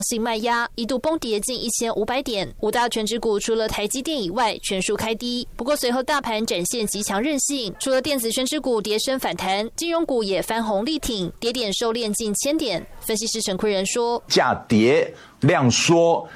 性卖压，一度崩跌近1500点。五大权值股除了台积电以外，全数开低。不过随后大盘展现极强韧性，除了电子权值股跌升反弹，金融股也翻红力挺，跌点收敛近1000点。分析师陈奎仁说， 价跌量缩，